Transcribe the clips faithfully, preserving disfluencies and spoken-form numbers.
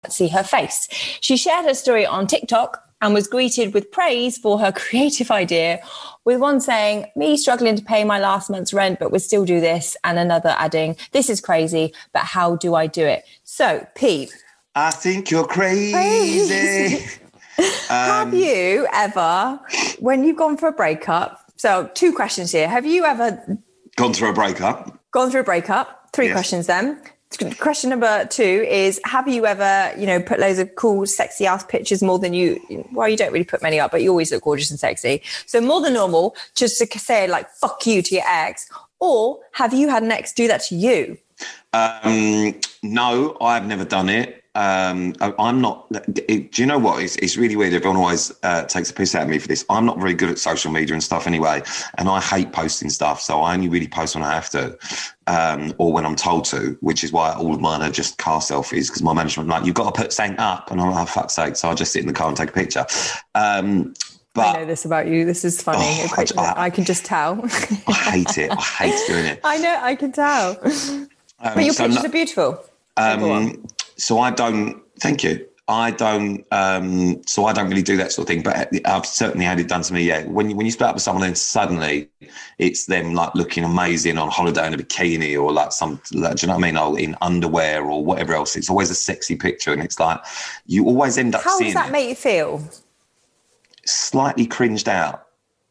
see her face. She shared her story on TikTok and was greeted with praise for her creative idea, with one saying, me struggling to pay my last month's rent, but would still do this, and another adding, this is crazy, but how do I do it? So, Pete. I think you're crazy. um, Have you ever, when you've gone for a breakup, so two questions here. Have you ever... Gone through a breakup? Gone through a breakup. Three yes. questions then. Question number two is, have you ever, you know, put loads of cool, sexy ass pictures more than you, well, you don't really put many up, but you always look gorgeous and sexy. So more than normal, just to say like, fuck you to your ex. Or have you had an ex do that to you? Um, no, I've never done it. Um, I, I'm not, it, do you know what? It's, it's really weird. Everyone always uh, takes a piss out of me for this. I'm not very good at social media and stuff anyway. And I hate posting stuff. So I only really post when I have to, um, or when I'm told to, which is why all of mine are just car selfies, because my management are like, you've got to put something up. And I'm like, oh, fuck's sake. So I just sit in the car and take a picture. Um, But, I know this about you. This is funny. Oh, quite, I, I can just tell. I hate it. I hate doing it. I know. I can tell. Um, but your so pictures no, are beautiful. Um, so I don't. Thank you. I don't. Um, so I don't really do that sort of thing. But I've certainly had it done to me. Yeah. When you when you split up with someone, then suddenly it's them like looking amazing on holiday in a bikini or like some. Like, do you know what I mean? Or in underwear or whatever else. It's always a sexy picture, and it's like you always end up. How seeing does that it. make you feel? Slightly cringed out.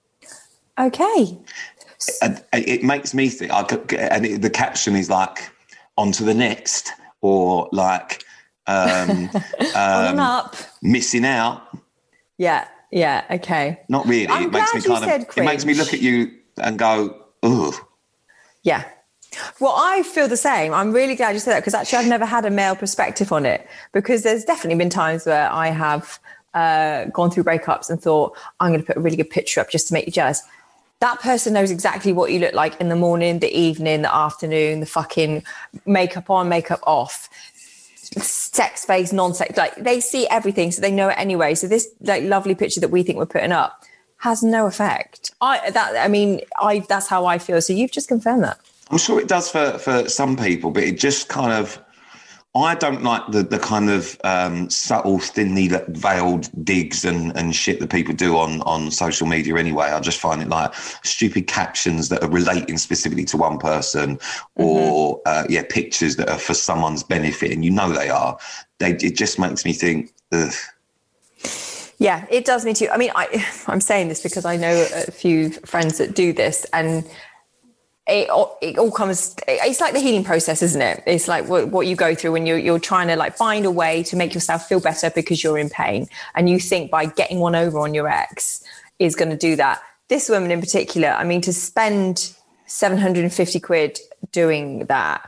Okay. It, it makes me think, I could, and it, the caption is like, on to the next, or like, um, um, up. missing out. Yeah, yeah, okay. Not really. I'm it makes glad me you kind said of, cringe. it makes me look at you and go, ugh. Yeah. Well, I feel the same. I'm really glad you said that, because actually I've never had a male perspective on it, because there's definitely been times where I have uh, gone through breakups and thought, I'm going to put a really good picture up just to make you jealous. That person knows exactly what you look like in the morning, the evening, the afternoon, the fucking makeup on, makeup off, sex face, non-sex. Like, they see everything, so they know it anyway. So this like lovely picture that we think we're putting up has no effect. I that I mean, I that's how I feel. So you've just confirmed that. I'm sure it does for, for some people, but it just kind of, I don't like the, the kind of um, subtle, thinly veiled digs and, and shit that people do on, on social media anyway. I just find it like stupid captions that are relating specifically to one person, or, mm-hmm. uh, yeah, pictures that are for someone's benefit, and you know they are. They, it just makes me think, ugh. Yeah, it does me too. I mean, I, I'm saying this because I know a few friends that do this, and It, it all comes, it's like the healing process, isn't it? It's like what, what you go through when you're, you're trying to like find a way to make yourself feel better because you're in pain. And you think by getting one over on your ex is going to do that. This woman in particular, I mean, to spend seven hundred fifty quid doing that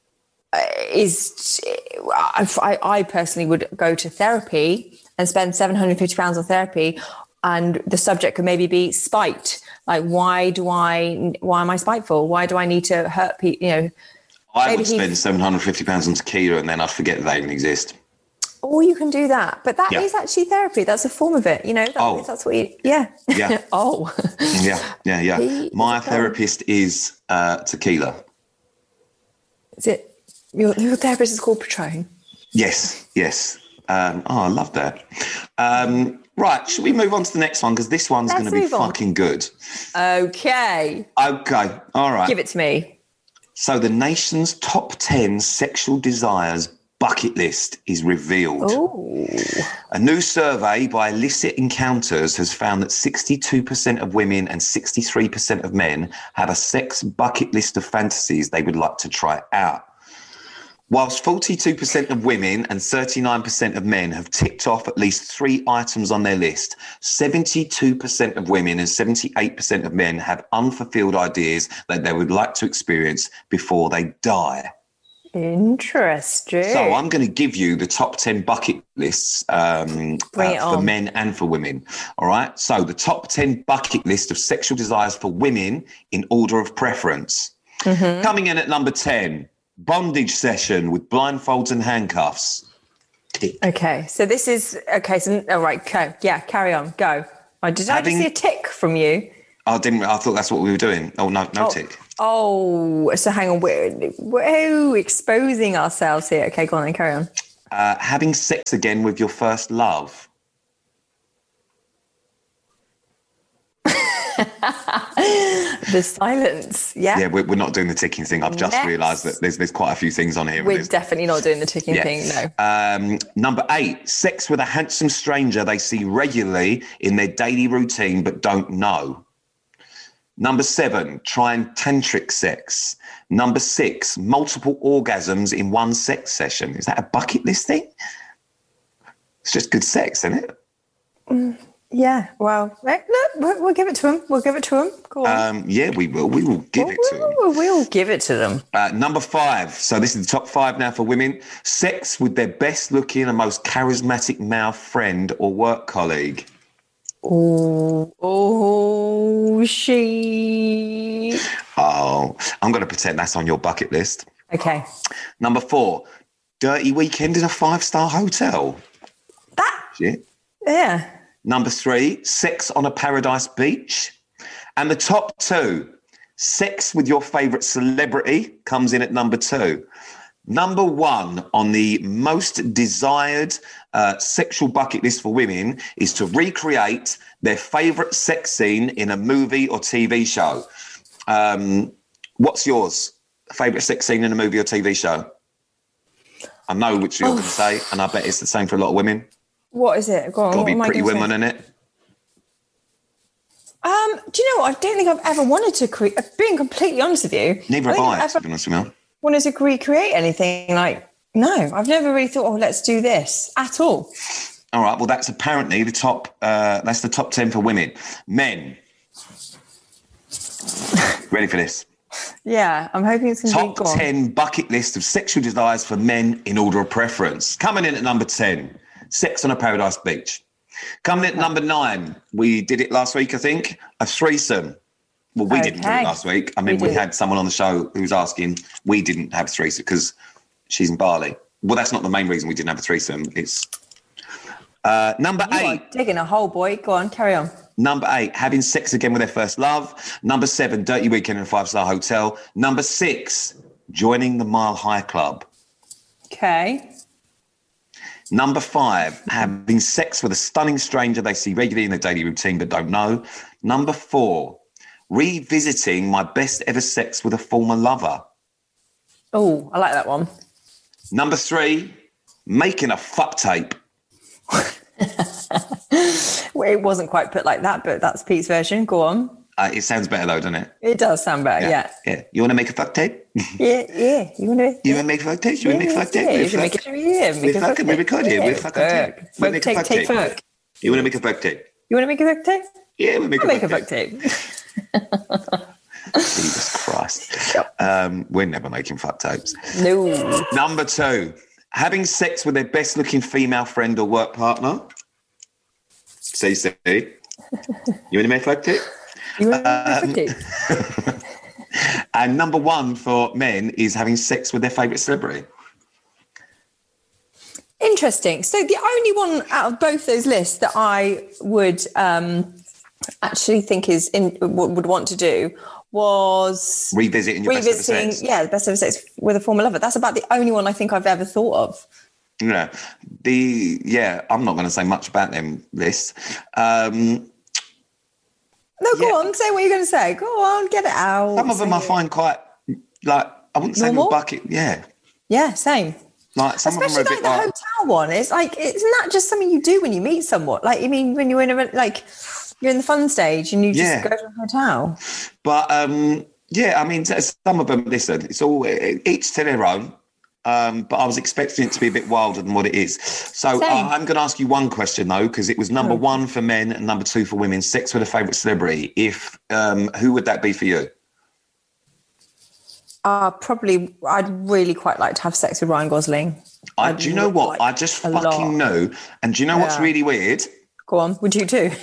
is, I, I personally would go to therapy and spend seven hundred fifty pounds on therapy. And the subject could maybe be spite. Like, why do I, why am I spiteful? Why do I need to hurt people? You know, I would spend he... seven hundred fifty pounds on tequila and then I'd forget that they even exist. Or you can do that. But that yeah. is actually therapy. That's a form of it. You know, that, oh. that's what you, yeah. Yeah. oh. Yeah, yeah, yeah. He My therapist is uh, tequila. Is it, your, your therapist is called Patron? Yes, yes. Um, oh, I love that. Um, right, should we move on to the next one? Because this one's going to be fucking good. Okay. Okay, all right. Give it to me. So the nation's top ten sexual desires bucket list is revealed. Ooh. A new survey by Illicit Encounters has found that sixty-two percent of women and sixty-three percent of men have a sex bucket list of fantasies they would like to try out. Whilst forty-two percent of women and thirty-nine percent of men have ticked off at least three items on their list, seventy-two percent of women and seventy-eight percent of men have unfulfilled ideas that they would like to experience before they die. Interesting. So I'm going to give you the top ten bucket lists um, uh, for men and for women. All right. So the top ten bucket list of sexual desires for women in order of preference. Mm-hmm. Coming in at number ten. Bondage session with blindfolds and handcuffs. Tick. Okay, so this is okay. So all right, go. Yeah, carry on. Go. Oh, did Having, I just see a tick from you? I didn't. I thought that's what we were doing. Oh no, no oh, tick. Oh, so hang on. We're, we're exposing ourselves here. Okay, go on then. Carry on. Uh, having sex again with your first love. The silence. Yeah. Yeah, we're, we're not doing the ticking thing. I've just Next. realised that there's there's quite a few things on here. We're definitely not doing the ticking Yeah. thing, no. Um, number eight, sex with a handsome stranger they see regularly in their daily routine but don't know. Number seven, trying tantric sex. Number six, multiple orgasms in one sex session. Is that a bucket list thing? It's just good sex, isn't it? Mm, yeah, well, look, we'll, we'll give it to him. We'll give it to him. Go on. Um, yeah, we will. We will give it to them. We'll, we'll give it to them. Uh, number five. So this is the top five now for women. Sex with their best looking and most charismatic male friend or work colleague. Oh, oh, she. Oh, I'm going to pretend that's on your bucket list. Okay. Number four. Dirty weekend in a five-star hotel. That. Shit. Yeah. Number three, sex on a paradise beach. And the top two, sex with your favourite celebrity comes in at number two. Number one on the most desired uh, sexual bucket list for women is to recreate their favourite sex scene in a movie or T V show. Um, what's yours? Favourite sex scene in a movie or T V show? I know which you're oh. going to say, and I bet it's the same for a lot of women. What is it? Go on. Got to be what Pretty Women, in it. Um, do you know what? I don't think I've ever wanted to create. Being completely honest with you, neither have I. To be honest with you, wanted to recreate anything like no. I've never really thought, oh, let's do this at all. All right. Well, that's apparently the top. Uh, that's the top ten for women. Men. Ready for this? Yeah, I'm hoping it's going to be top ten bucket list of sexual desires for men in order of preference. Coming in at number ten. Sex on a paradise beach. Coming in at number nine, we did it last week, I think, a threesome. Well, we okay. didn't do it last week. I mean, we, we had someone on the show who was asking, we didn't have a threesome because she's in Bali. Well, that's not the main reason we didn't have a threesome. It's uh, number you eight. Are digging a hole, boy. Go on, carry on. Number eight, having sex again with their first love. Number seven, dirty weekend in a five-star hotel. Number six, joining the Mile High Club. Okay. Number five, having sex with a stunning stranger they see regularly in their daily routine but don't know. Number four, revisiting my best ever sex with a former lover. Oh, I like that one. Number three, making a fuck tape. Well, it wasn't quite put like that, but that's Pete's version. Go on. Uh, it sounds better though, doesn't it? It does sound better, yeah. Yeah. yeah. You want to make a fuck tape? yeah, yeah. You want to? You want to make a fuck tape? You want to make a fuck tape? Yeah, you make it. Yeah, make a fuck tape. We're recording. We're fuck tape. Fuck tape, tape, fuck. You want to make a fuck tape? You want to make a fuck tape? Yeah, we'll make I'll a make a fuck tape. Jesus Christ. Um, we're never making fuck tapes. No. Number two, having sex with their best looking female friend or work partner. C C. You want to make a fuck tape? You want to make a fuck tape? And number one for men is having sex with their favourite celebrity. Interesting. So the only one out of both those lists that I would um, actually think is in would want to do was revisiting your revisiting, best ever sex. Yeah, the best ever sex with a former lover. That's about the only one I think I've ever thought of. Yeah, the yeah. I'm not going to say much about them lists. Um, no, go yeah. on. Say what you're going to say. Go on, get it out. Some of them I find quite like I wouldn't say normal bucket. Yeah, yeah, same. Like some Especially of them are a like bit the like hotel one. It's like, isn't that just something you do when you meet someone? Like, I mean, when you're in a, like, you're in the fun stage and you just yeah. go to a hotel. But, um, yeah, I mean, some of them, listen, it's all, each to their own. Um, but I was expecting it to be a bit wilder than what it is. So uh, I'm going to ask you one question, though, because it was number oh. one for men and number two for women, sex with a favourite celebrity. If, um, who would that be for you? Uh, probably, I'd really quite like to have sex with Ryan Gosling. I, do you know what? Like I just fucking lot. know. And do you know yeah. what's really weird? Go on. Would you too?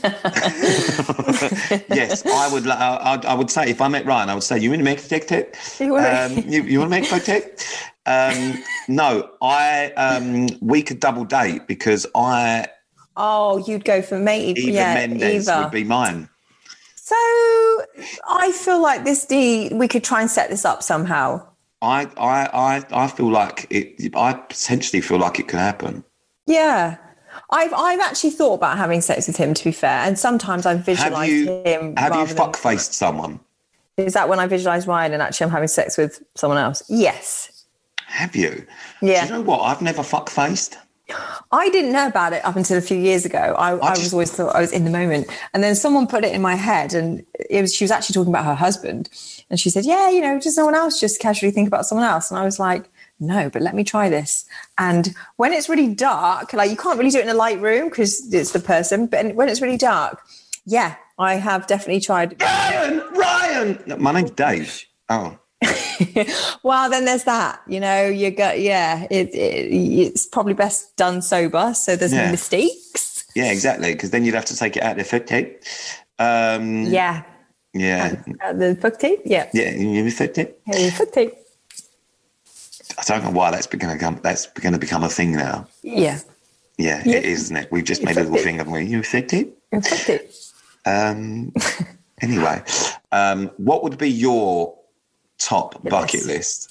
Yes, I would. I, I would say if I met Ryan, I would say, "You want to make a fuck tape? You, um, you, you want to make a fuck tape?" Um, no, I. Um, we could double date because I. Oh, you'd go for me. Eva yeah, Mendes Eva. would be mine. So I feel like this D. We could try and set this up somehow. I, I, I, I feel like it. I potentially feel like it could happen. Yeah. I've I've actually thought about having sex with him, to be fair, and sometimes I've visualised Have you him. have you rather than- fuck faced someone? Is that when I visualise Ryan and actually I'm having sex with someone else? Yes. Have you? Yeah. Do you know what? I've never fuck faced. I didn't know about it up until a few years ago. I, I, I just- was always thought I was in the moment. And then someone put it in my head, and it was she was actually talking about her husband. And she said, yeah, you know, does no one else just casually think about someone else? And I was like, no, but let me try this. And when it's really dark, like you can't really do it in a light room because it's the person, but when it's really dark, yeah, I have definitely tried. Ryan, Ryan. No, my name's Dave. Oh. Well, then there's that, you know, you got, yeah, it, it, it's probably best done sober. So there's Yeah. no mistakes. Yeah, exactly. Because then you'd have to take it out of the foot tape. Um, Yeah. Yeah. Uh, the foot tape? Yeah. Yeah, you foot tape. Yeah, the foot tape. I don't know why that's going to come. That's going to become a thing now. Yeah. Yeah, Yeah. it is, isn't it? We've just You made a foot little tape. thing of we. You foot tape. The foot tape. Um. Anyway, um, what would be your top bucket list?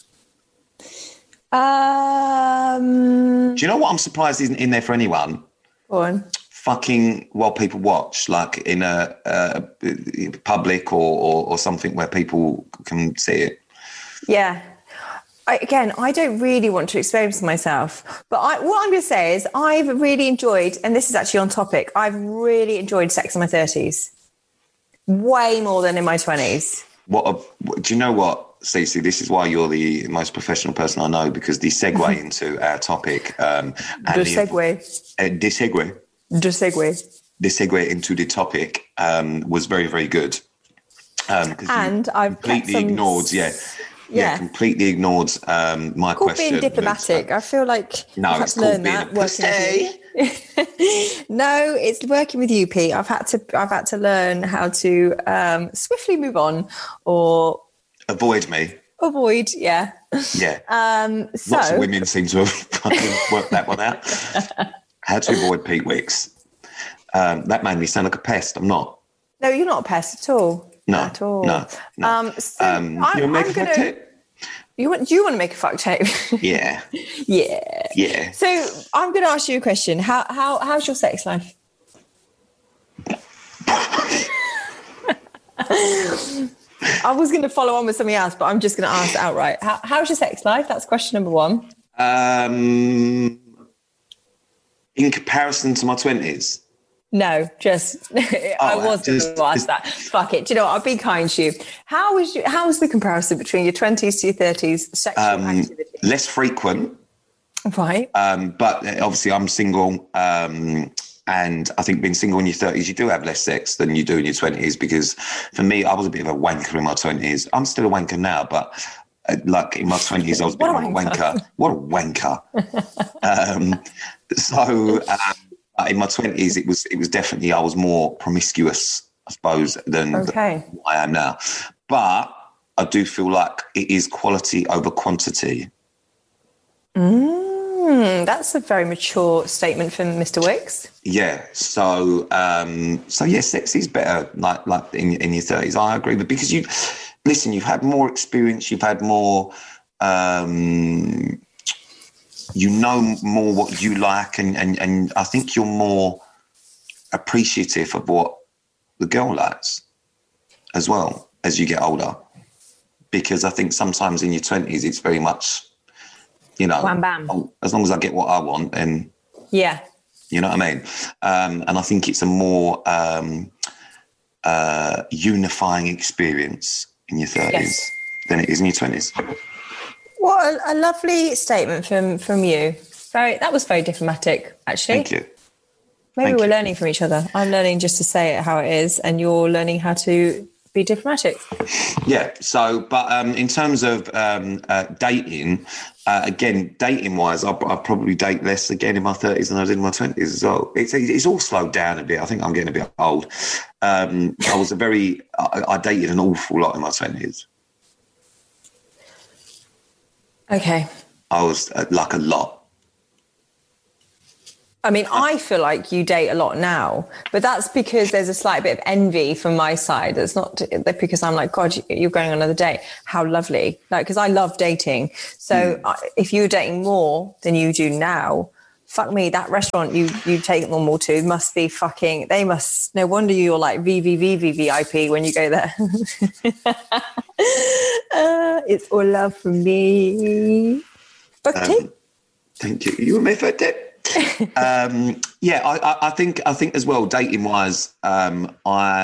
Um, Do you know what I'm surprised isn't in there for anyone? go on. Fucking while people watch, like in a, uh public or, or or something where people can see it. Yeah. I, again, I don't really want to experience myself, but I, what I'm going to say is I've really enjoyed, and this is actually on topic, I've really enjoyed sex in my thirties. Way more than in my twenties. What? A, do you know what, Cece? This is why you're the most professional person I know, because the segue into our topic, um, The segue. uh, the segue, The segue. the segue into the topic um, was very, very good. Um, 'cause you And I've kept completely some- ignored, yeah, yeah, Yeah. completely ignored um, my Called question. being diplomatic. I feel like No, I've had it's to called learn being that a working with you. No, it's working with you, Pete. I've had to I've had to learn how to um, swiftly move on or Avoid me. avoid. Yeah. Yeah. Um, so Lots of women seem to have fucking worked that one out. How to avoid Pete Wicks. Um, that made me sound like a pest. I'm not. no, you're not a pest at all. No, At all. no, no. Um, so Um, I'm, you'll make I'm a fuck gonna. tape? You want? Do you want to make a fuck tape? Yeah, Yeah. yeah. So I'm going to ask you a question. How how how's your sex life? I was going to follow on with something else, but I'm just going to ask outright. How, how's your sex life? That's question number one. Um, in comparison to my twenties, No, just I Oh, was going just- to ask just- that. Fuck it. Do you know what? I'll be kind to you. How was you, how was the comparison between your twenties to your thirties sexual um, activity? less frequent. Right. Um, but obviously, I'm single, um, and I think being single in your thirties, you do have less sex than you do in your twenties. Because for me, I was a bit of a wanker in my twenties. I'm still a wanker now, but uh, like in my twenties, I was a bit What of a a wanker. wanker. What a wanker! um, so um, in my twenties, it was it was definitely I was more promiscuous, I suppose, than, Okay. than I am now. But I do feel like it is quality over quantity. Mm, that's a very mature statement from Mister Wicks. Yeah, so um, so yeah, sex is better like like in in your thirties. I agree, but because you listen, you've had more experience, you've had more, um, you know more what you like, and and and I think you're more appreciative of what the girl likes as well as you get older. Because I think sometimes in your twenties, it's very much, you know, Wham bam. oh, as long as I get what I want, then. Yeah. You know what I mean? Um, and I think it's a more um, uh, unifying experience in your thirties Yes. than it is in your twenties. What a, a lovely statement from from you. Very that was very diplomatic, actually. Thank you. Maybe Thank we're you. learning from each other. I'm learning just to say it how it is, and you're learning how to be diplomatic. Yeah. So, but um, in terms of um, uh, dating, uh, again, dating wise, I'll, I'll probably date less again in my thirties than I did in my twenties as well. It's it's all slowed down a bit. I think I'm getting a bit old. Um, I was a very, I, I dated an awful lot in my twenties. Okay. I was uh, like a lot. I mean, I feel like you date a lot now, but that's because there's a slight bit of envy from my side. It's not because I'm like, God, you're going on another date. How lovely. Like, because I love dating. So mm. if you're dating more than you do now, fuck me, that restaurant you you take them all to must be fucking, they must, no wonder you're like V V V V V I P when you go there. uh, it's all love from me. Um, thank you. You were my first tip. um, yeah, I, I, I think I think as well, dating wise, um,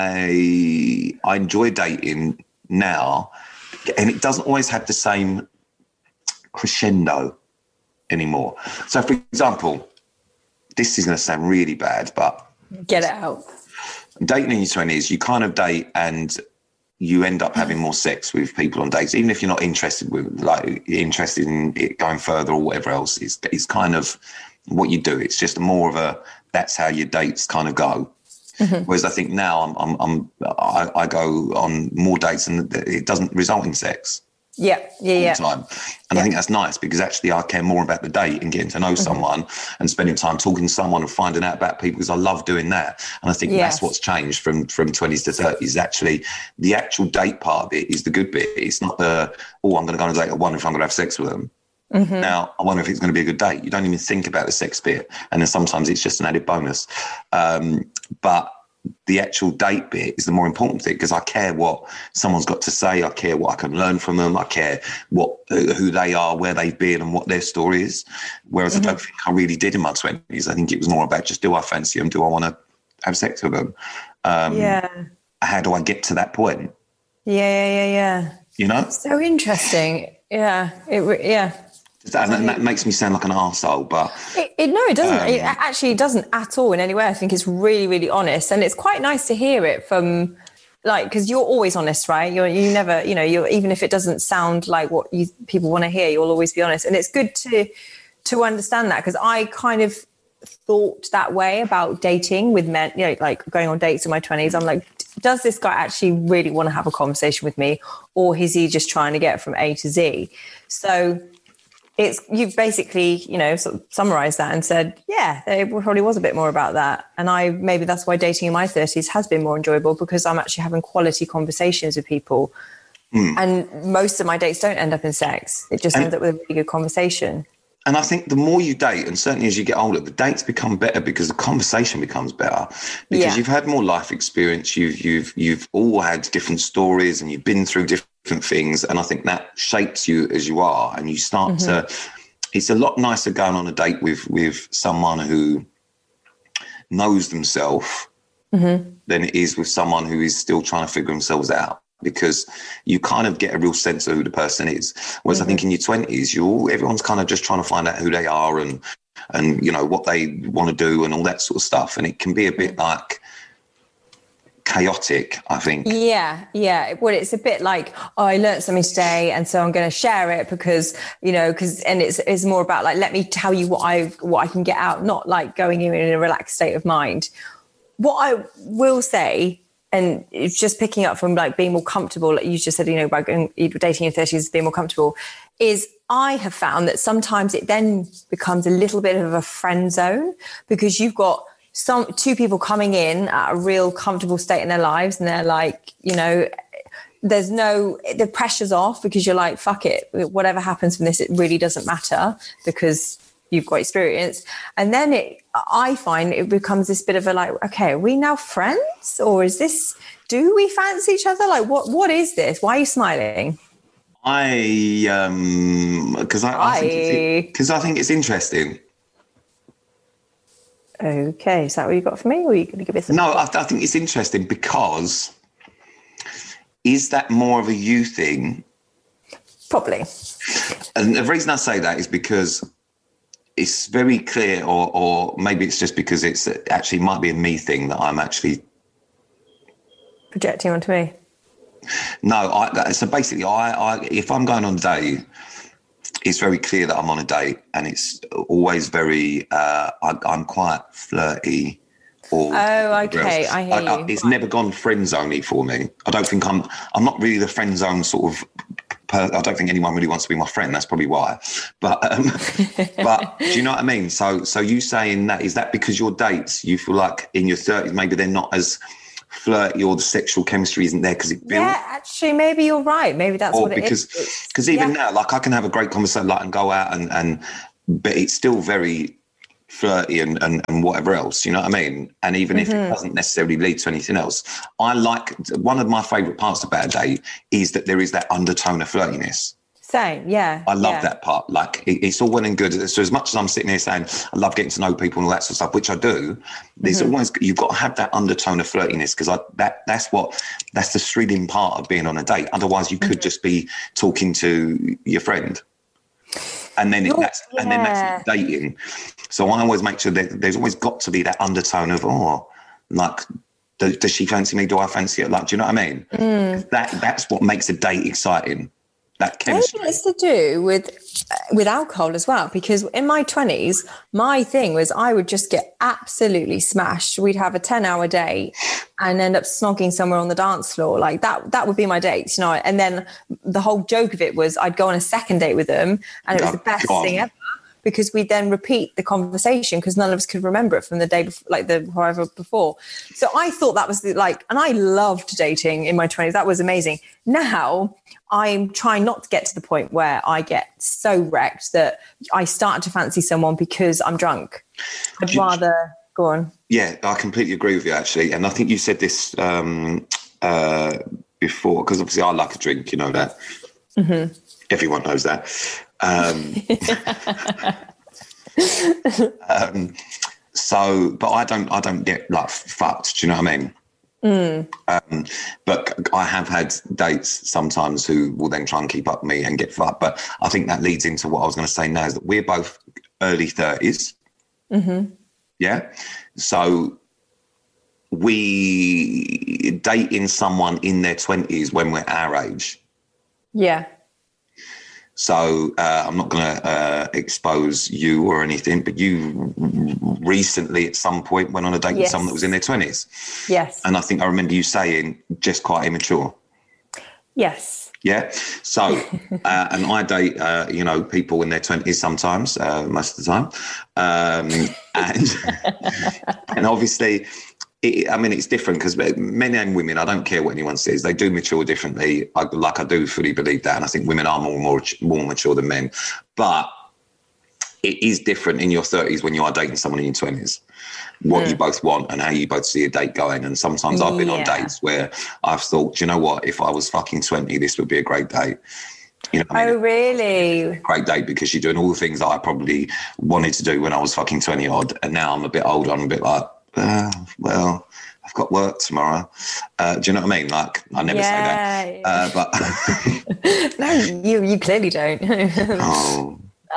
I I enjoy dating now, and it doesn't always have the same crescendo anymore. So, for example, this is going to sound really bad, but get it out. Dating in your twenties, you kind of date and you end up having more sex with people on dates, even if you're not interested with like interested in it going further or whatever else. It's it's kind of what you do. It's just more of a, that's how your dates kind of go. Mm-hmm. Whereas I think now I'm, I'm, I'm I, I go on more dates and it doesn't result in sex. Yeah, yeah, yeah. All the time. And yeah. I think that's nice because actually I care more about the date and getting to know mm-hmm. someone and spending time talking to someone and finding out about people because I love doing that. And I think yes. that's what's changed from, from twenties to thirties. Actually, the actual date part of it is the good bit. It's not the, oh, I'm going to go on a date. I wonder if I'm going to have sex with them. Mm-hmm. Now, I wonder if it's going to be a good date. You don't even think about the sex bit. And then sometimes it's just an added bonus. Um, but the actual date bit is the more important thing because I care what someone's got to say. I care what I can learn from them. I care what who they are, where they've been and what their story is. Whereas mm-hmm. I don't think I really did in my twenties. I think it was more about just, do I fancy them? Do I want to have sex with them? Um, yeah. How do I get to that point? Yeah, yeah, yeah, yeah. You know? So interesting. Yeah. It, yeah. And that makes me sound like an arsehole, but... It, it, no, it doesn't. Um, it actually doesn't at all in any way. I think it's really, really honest. And it's quite nice to hear it from, like, because you're always honest, right? You're, you never, you know, you're, even if it doesn't sound like what you, people want to hear, you'll always be honest. And it's good to to understand that because I kind of thought that way about dating with men, you know, like going on dates in my twenties. I'm like, does this guy actually really want to have a conversation with me? Or is he just trying to get from A to Z? So... It's you've basically, you know, sort of summarized that and said, yeah, there probably was a bit more about that. And I maybe that's why dating in my thirties has been more enjoyable because I'm actually having quality conversations with people. Mm. And most of my dates don't end up in sex. It just and, ends up with a really good conversation. And I think the more you date, and certainly as you get older, the dates become better because the conversation becomes better. Because yeah. you've had more life experience, you've you've you've all had different stories and you've been through different different things, and I think that shapes you as you are, and you start mm-hmm. to it's a lot nicer going on a date with with someone who knows themselves mm-hmm. than it is with someone who is still trying to figure themselves out, because you kind of get a real sense of who the person is. Whereas mm-hmm. I think in your twenties, you all everyone's kind of just trying to find out who they are and and you know what they want to do and all that sort of stuff, and it can be a bit like chaotic, I think. Yeah, yeah. Well, it's a bit like, oh, I learned something today, and so I'm going to share it because, you know, because and it's it's more about like, let me tell you what I what I can get out, not like going in in a relaxed state of mind. What I will say, and it's just picking up from like being more comfortable, like you just said, you know, by going dating in your thirties, being more comfortable, is I have found that sometimes it then becomes a little bit of a friend zone because you've got some two people coming in at a real comfortable state in their lives, and they're like, you know, there's no, the pressure's off because you're like, fuck it, whatever happens from this, it really doesn't matter because you've got experience. And then it, I find it becomes this bit of a like, okay, are we now friends, or is this, do we fancy each other? Like, what what is this? Why are you smiling? I um because I, I think it's because I think it's interesting. Okay, is that what you got for me, or are you going to give me some? No, I, I think it's interesting because is that more of a you thing? Probably. And the reason I say that is because it's very clear, or or maybe it's just because it's actually might be a me thing that I'm actually projecting onto me. No, I, so basically, I, I if I'm going on a date, it's very clear that I'm on a date, and it's always very. Uh, I, I'm quite flirty. Or oh, okay, I hear I, I, you. It's right. Never gone friends only for me. I don't think I'm. I'm not really the friend zone sort of per, I don't think anyone really wants to be my friend. That's probably why. But um, but do you know what I mean? So so you saying that, is that because your dates, you feel like in your thirties maybe they're not as flirty, or the sexual chemistry isn't there because it built? Yeah, actually, maybe you're right. Maybe that's or what it because, is. Because even yeah. now, like I can have a great conversation, like, and go out and and, but it's still very flirty and, and and whatever else, you know what I mean? And even mm-hmm. if it doesn't necessarily lead to anything else, I like, one of my favourite parts about a date is that there is that undertone of flirtiness. Same, yeah. I love yeah. that part. Like it, it's all well and good. So as much as I'm sitting here saying I love getting to know people and all that sort of stuff, which I do, there's mm-hmm. always, you've got to have that undertone of flirtiness, because I that that's what that's the thrilling part of being on a date. Otherwise, you could mm-hmm. just be talking to your friend. And then it, that's yeah. and then that's dating. So I always make sure that there's always got to be that undertone of, oh, like, does, does she fancy me? Do I fancy her? Like, do you know what I mean? Mm. That that's what makes a date exciting. That chemistry. Maybe it's to do with uh, with alcohol as well, because in my twenties, my thing was I would just get absolutely smashed. We'd have a ten hour day and end up snogging somewhere on the dance floor. Like that, that would be my dates, you know. And then the whole joke of it was I'd go on a second date with them, and it was oh, the best God. thing ever, because we'd then repeat the conversation because none of us could remember it from the day before, like the however before. So I thought that was the, like, and I loved dating in my twenties. That was amazing. Now I'm trying not to get to the point where I get so wrecked that I start to fancy someone because I'm drunk. I'd rather go on. Yeah, I completely agree with you, actually. And I think you said this um, uh, before, because obviously I like a drink, you know that. Mm-hmm. Everyone knows that. Um, um, so, but I don't, I don't get like fucked. Do you know what I mean? Mm. Um, but I have had dates sometimes who will then try and keep up with me and get fucked. But I think that leads into what I was going to say now, is that we're both early thirties. Mm-hmm. Yeah. So we dating someone in their twenties when we're our age. Yeah. So uh, I'm not going to uh, expose you or anything, but you recently at some point went on a date yes. with someone that was in their twenties. Yes. And I think I remember you saying just quite immature. Yes. Yeah. So, uh, and I date, uh, you know, people in their twenties sometimes, uh, most of the time. Um, and, and obviously... It, I mean, it's different because men and women, I don't care what anyone says, they do mature differently. I, like I do fully believe that. And I think women are more, more, more mature than men. But it is different in your thirties when you are dating someone in your twenties, what mm. you both want and how you both see a date going. And sometimes I've been yeah. on dates where I've thought, do you know what, if I was fucking twenty, this would be a great date. You know what I mean? Oh, really? Great date, because you're doing all the things that I probably wanted to do when I was fucking twenty odd. And now I'm a bit older, I'm a bit like, Uh, well, I've got work tomorrow. Uh, do you know what I mean? Like, I never yeah. say that. Uh, but no, you you clearly don't. oh.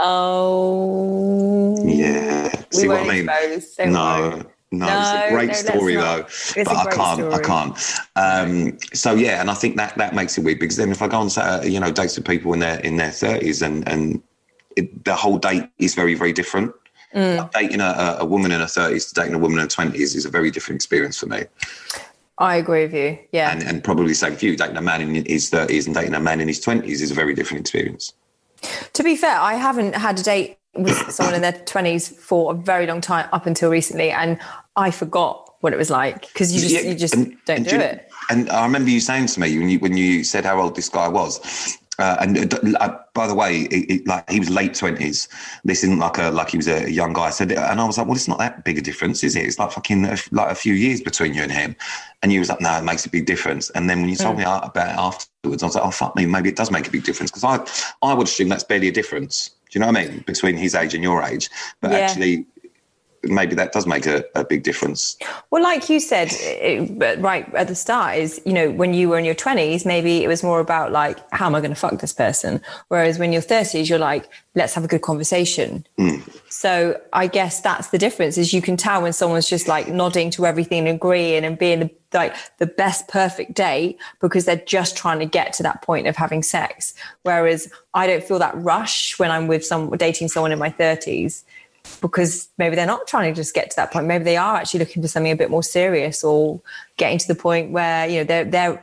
Oh. Yeah. We See what I mean? Expose, no, no, no, it's a great no, story though. It's but I can't, story. I can't. Um, so yeah, and I think that that makes it weird, because then if I go on to uh, you know dates with people in their in their thirties, and and it, the whole date is very very different. Mm. Dating a, a woman in her thirties to dating a woman in her twenties is a very different experience for me. I agree with you, yeah. And, and probably the same for you. Dating a man in his thirties and dating a man in his twenties is a very different experience. To be fair, I haven't had a date with someone in their twenties for a very long time, up until recently, and I forgot what it was like, because you just yeah, you just and, don't and do, do it. And I remember you saying to me when you when you said how old this guy was. Uh, and uh, by the way, it, it, like he was late twenties. This isn't like a like he was a young guy. I said, and I was like, well, it's not that big a difference, is it? It's like fucking like a few years between you and him. And you was like, no, it makes a big difference. And then when you told mm. me about it afterwards, I was like, oh fuck me, maybe it does make a big difference, because I I would assume that's barely a difference. Do you know what I mean? Between his age and your age, but yeah. actually. Maybe that does make a, a big difference. Well, like you said, it, right at the start is, you know, when you were in your twenties, maybe it was more about like, how am I going to fuck this person? Whereas when you're thirties, you're like, let's have a good conversation. Mm. So I guess that's the difference, is you can tell when someone's just like nodding to everything and agreeing and being the, like the best perfect date, because they're just trying to get to that point of having sex. Whereas I don't feel that rush when I'm with some dating someone in my thirties. Because maybe they're not trying to just get to that point. Maybe they are actually looking for something a bit more serious, or getting to the point where, you know, they're, they're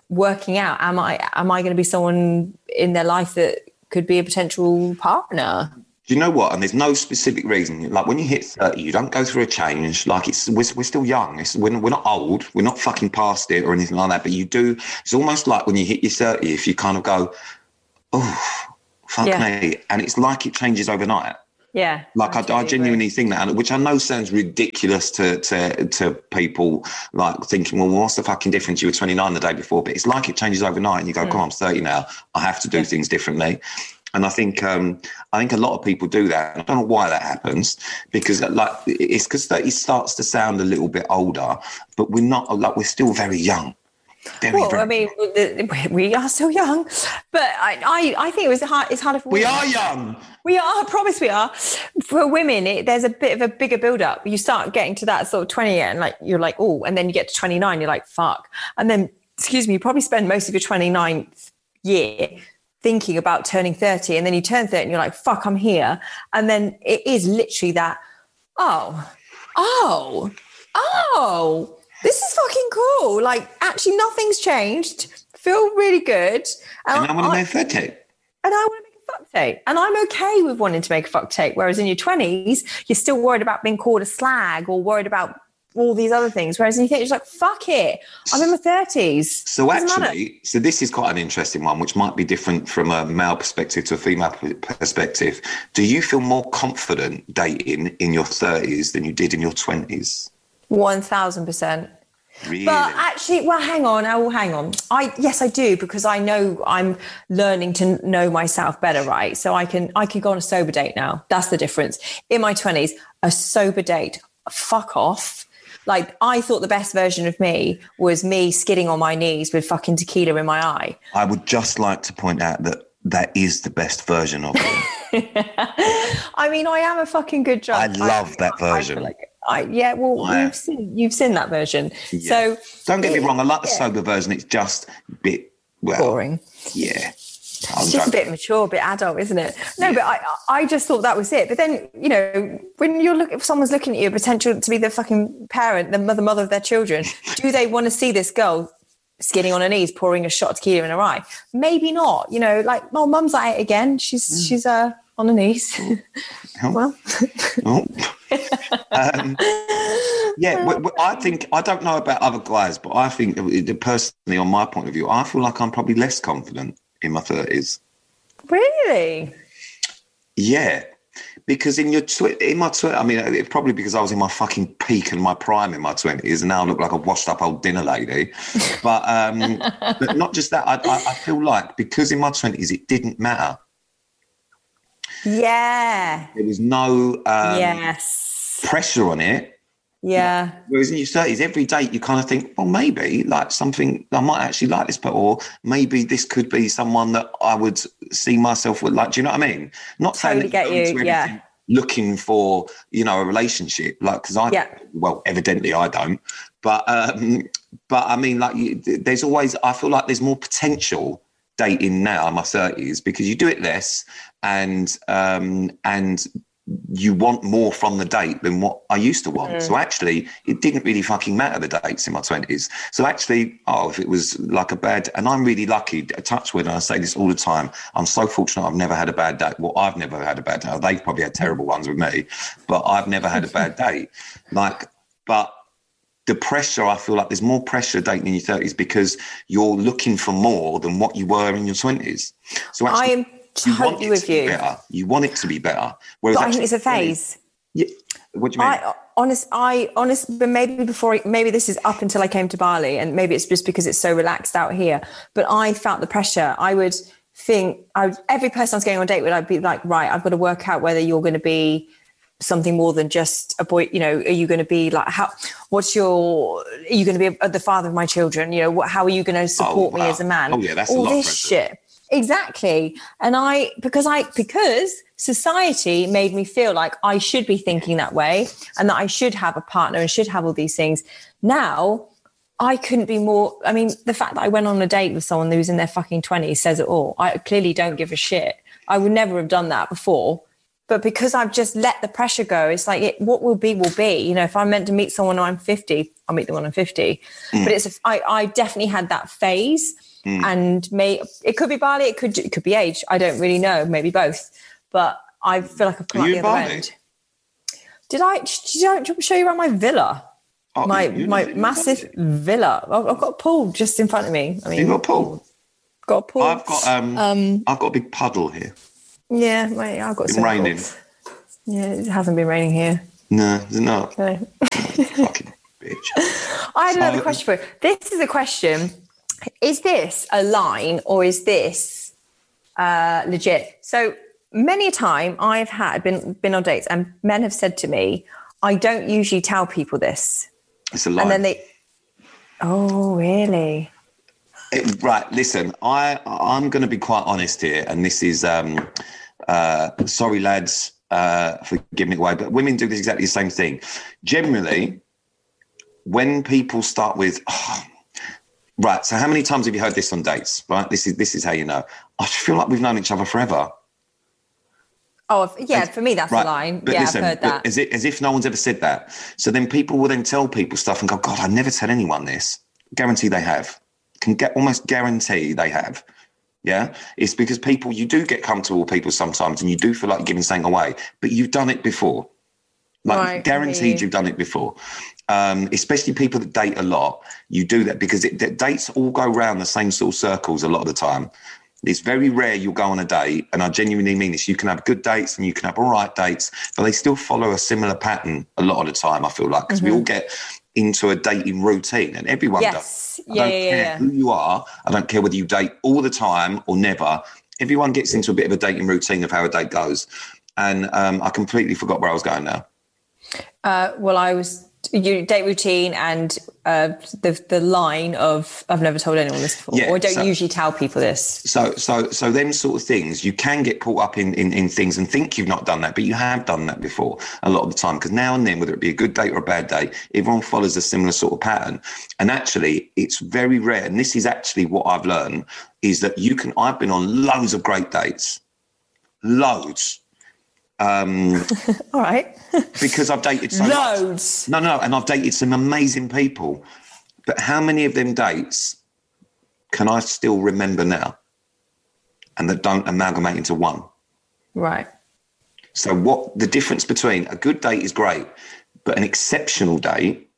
working out, am I am I going to be someone in their life that could be a potential partner? Do you know what? And there's no specific reason. Like when you hit thirty, you don't go through a change. Like it's we're, we're still young. It's, we're, we're not old. We're not fucking past it or anything like that. But you do. It's almost like when you hit your thirty, if you kind of go, oh, fuck Yeah. me, and it's like it changes overnight. Yeah. Like I, I totally genuinely agree. think that, which I know sounds ridiculous to to to people, like thinking, well, what's the fucking difference? You were twenty-nine the day before, but it's like it changes overnight, and you go, Mm. come on, I'm thirty now. I have to do Yeah. things differently. And I think um, I think a lot of people do that. I don't know why that happens, because like it's because thirty starts to sound a little bit older, but we're not. Like we're still very young. Very, Well, very I mean, the- we are still young, but I, I, I think it was hard. It's harder for we women. are young. We are. I promise we are. For women, it, there's a bit of a bigger build up. You start getting to that sort of twenty, and like you're like, oh, and then you get to twenty-nine, you're like, fuck, and then excuse me, you probably spend most of your twenty-ninth year thinking about turning thirty, and then you turn thirty, and you're like, fuck, I'm here, and then it is literally that. Oh, oh, oh. This is fucking cool. Like, actually, nothing's changed. Feel really good. And I want to I- make thirty. and I want to make a fuck tape. And I'm okay with wanting to make a fuck tape. Whereas in your twenties, you're still worried about being called a slag or worried about all these other things. Whereas in your thirties, you're like, fuck it. I'm in my thirties. So Doesn't matter. actually, so this is quite an interesting one, which might be different from a male perspective to a female p- perspective. Do you feel more confident dating in your thirties than you did in your twenties? one thousand percent. Really? But actually, well, hang on. I will hang on. I yes, I do, because I know I'm learning to know myself better, right? So I can I can go on a sober date now. That's the difference. In my twenties, a sober date, fuck off. Like, I thought the best version of me was me skidding on my knees with fucking tequila in my eye. I would just like to point out that that is the best version of you. I mean, I am a fucking good judge. I love that I feel version. like I, yeah, well, I- you've seen you've seen that version. Yeah. So Don't get me wrong, I like the yeah. sober version. It's just a bit, well, boring. yeah. It's just a bit mature, a bit adult, isn't it? No, but I, I just thought that was it. But then, you know, when you're looking, if someone's looking at you, potential to be the fucking parent, the mother, mother of their children, do they want to see this girl skidding on her knees, pouring a shot of tequila in her eye? Maybe not. You know, like, oh, mum's at it again. She's mm. she's uh on her knees. Oh. Well, oh. um, yeah, w- w- I think I don't know about other guys, but I think personally, on my point of view, I feel like I'm probably less confident in my thirties. Really? Yeah, because in your tw- in my tw- I mean, it's probably because I was in my fucking peak and my prime in my twenties, and now I look like a washed up old dinner lady. But um, but not just that. I, I, I feel like because in my twenties it didn't matter. Yeah. There was no um, yes. pressure on it. Yeah. Whereas in your thirties, every date you kind of think, well, maybe like something I might actually like this, but or maybe this could be someone that I would see myself with. Like, do you know what I mean? Not Totally saying that get you, go you, into yeah. everything looking for, you know, a relationship, like because I, Yeah. well, evidently I don't, but um, but I mean, like, you, there's always I feel like there's more potential dating now in my thirties because you do it less and um, and. you want more from the date than what I used to want. Mm. So actually, it didn't really fucking matter the dates in my twenties. So actually, oh, if it was like a bad, and I'm really lucky, touch wood, and I say this all the time, I'm so fortunate I've never had a bad date. Well, I've never had a bad date. They've probably had terrible ones with me, but I've never had a bad date. Like, but the pressure, I feel like there's more pressure dating in your thirties because you're looking for more than what you were in your twenties. So actually, I am You want totally it with to be you. better. You want it to be better. Whereas But I think it's a phase. Yeah. What do you mean? I honest, I honest, but maybe before, maybe this is up until I came to Bali, and maybe it's just because it's so relaxed out here. But I felt the pressure. I would think, I would, every person I was going on a date with, I'd be like, right, I've got to work out whether you're going to be something more than just a boy. You know, are you going to be like, how? What's your? Are you going to be a, the father of my children? You know, what? How are you going to support Oh, wow. me as a man? Oh, yeah, that's a all lot of this pressure. shit. Exactly. And I, because I, because society made me feel like I should be thinking that way and that I should have a partner and should have all these things. Now, I couldn't be more, I mean, the fact that I went on a date with someone who's in their fucking twenties says it all. I clearly don't give a shit. I would never have done that before. But because I've just let the pressure go, it's like it, what will be will be. You know, if I'm meant to meet someone when I'm fifty, I'll meet them when I'm fifty. Mm. But it's a, I, I definitely had that phase, mm. and may it could be Bali, it could it could be age. I don't really know, maybe both. But I feel like I've come out the other Bali? end. Did I? Did I show you around my villa? Oh, my my massive villa. I've, I've got a pool just in front of me. I mean, you've got a pool. Got a pool. I've got um, um I've got a big puddle here. Yeah, mate, I've got it's been raining. Yeah, it hasn't been raining here. No, it's not. No. Fucking bitch. I had so, another question for you. This is a question. Is this a line or is this uh, legit? So many a time I've had been been on dates and men have said to me, I don't usually tell people this. It's a lie. And then they, oh, really? It, right, listen, I, I'm going to be quite honest here, and this is, um, uh, sorry, lads, uh, for giving it away, but women do this exactly the same thing. Generally, when people start with, oh, right, so how many times have you heard this on dates, right? This is this is how you know. I feel like we've known each other forever. Oh, yeah, and, for me, that's right, a line. But yeah, listen, I've heard that. As, it, as if no one's ever said that. So then people will then tell people stuff and go, God, I never tell anyone this. Guarantee they have. Can get almost guarantee they have. Yeah. It's because people, you do get comfortable with people sometimes and you do feel like you're giving something away, but you've done it before. Like right, guaranteed you've done it before. Um, especially people that date a lot. You do that because it, dates all go around the same sort of circles a lot of the time. It's very rare you'll go on a date, and I genuinely mean this. You can have good dates and you can have all right dates, but they still follow a similar pattern a lot of the time, I feel like, because mm-hmm. we all get into a dating routine, and everyone yes. does. I yeah, don't yeah, care yeah. who you are. I don't care whether you date all the time or never. Everyone gets into a bit of a dating routine of how a date goes. And um, I completely forgot where I was going now. Uh, well, I was you date routine and uh, the the line of I've never told anyone this before, yeah, or I don't so, usually tell people this. So so so them sort of things, you can get caught up in, in in things and think you've not done that, but you have done that before a lot of the time. Because now and then, whether it be a good date or a bad date, everyone follows a similar sort of pattern. And actually, it's very rare. And this is actually what I've learned is that you can. I've been on loads of great dates, loads. Um, All right. Because I've dated so loads. Much. No, no, and I've dated some amazing people. But how many of them dates can I still remember now and that don't amalgamate into one? Right. So what the difference between a good date is great, but an exceptional date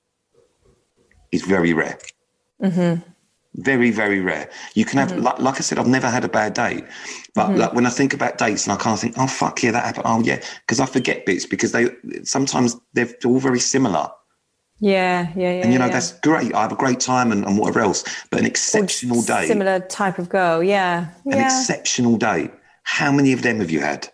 is very rare. Mm-hmm. Very, very rare. You can have, mm-hmm. like, like I said, I've never had a bad date. But mm-hmm. like when I think about dates and I kind of think, oh, fuck yeah, that happened. Oh, yeah. Because I forget bits because they sometimes they're all very similar. Yeah, yeah, yeah. And, you know, yeah. that's great. I have a great time and, and whatever else. But an exceptional date. Similar type of girl, yeah. An yeah. exceptional date. How many of them have you had?